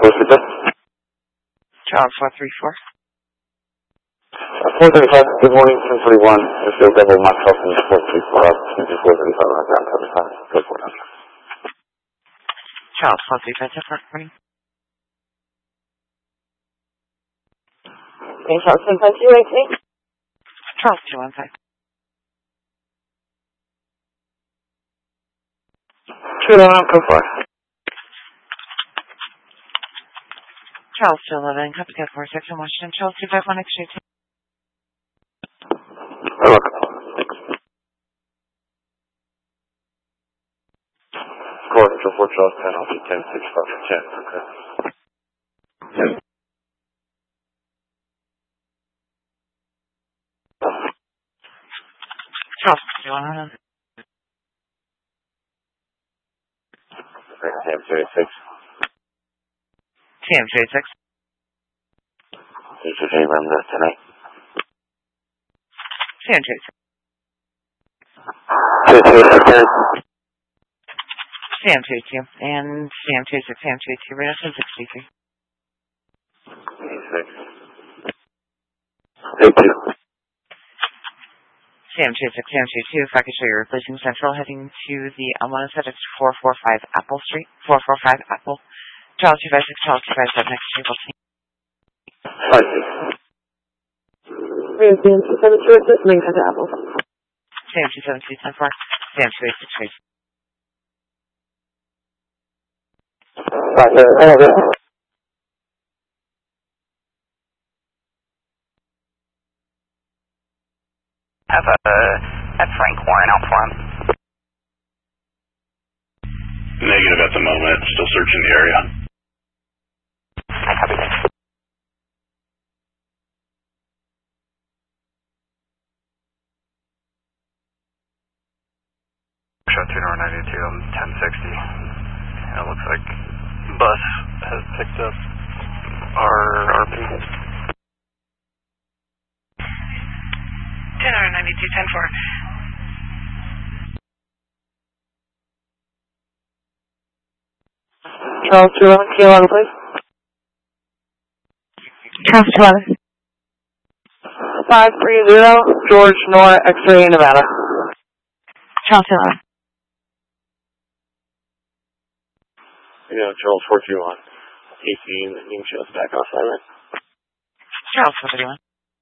Charles 434. 435, good morning, 1041. This is Double Mike Hoffman, 434 up, 435 on ground, 35, good morning. Charles 435, good morning. Okay, Charles 218. Charles 215. 211, go for it. Charles 211, copy code 46 in Washington. Charles 251, X-ray 2. According to 4 Charles 10, I'll be 10, 6, 5, 10, okay. Charles 211. Sam 36. Sam 36. Did you remember that tonight? Sam 36. Sam 22. And Sam 26, Sam 22, radio 63. 86. 82. Sam 26, Sam 22, if I could show you replacing Central, heading to the, I want to set it to 445 Apple Street, 445 Apple. Charles 256, Charles 257, next table. Thank you. Sam 272, listening to Apple. Sam 272, 10-4, Sam 286, Right there, over. Have Frank Warren out for him. Negative at the moment. Still searching the area. I copy that. Shot 292 on 1060. It looks like bus has picked up our RP. 92, 10-4. Charles 211, Kilo, please. Charles 211. 530, George Nora, X-ray, Nevada. Charles 211. Yeah, Charles 421. 18, you can show us back off siren. Charles 431.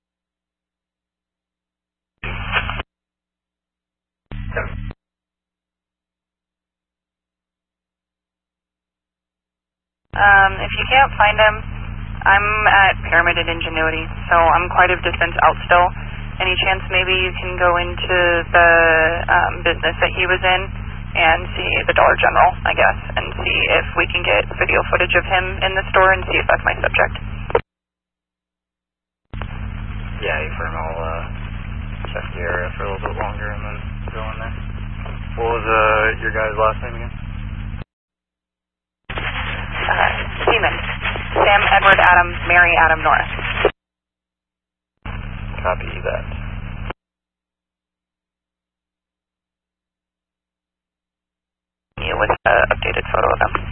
If you can't find him, I'm at Pyramid and Ingenuity, so I'm quite a distance out still. Any chance maybe you can go into the business that he was in and see the Dollar General, I guess, and see if we can get video footage of him in the store and see if that's my subject. Yeah, firm. I'll check the area for a little bit longer and then go in there. What was your guys' last name again? Seaman. Sam Edward Adam Mary Adam Norris. Copy that. With an updated photo of him.